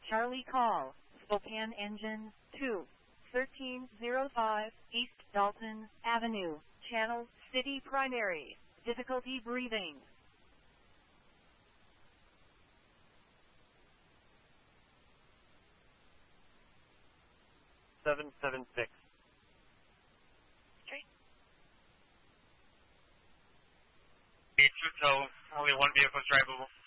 Charlie call, Spokane engine 2, 1305 East Dalton Avenue, channel city primary, difficulty breathing. 776. Okay. B2 tow, only one vehicle is drivable.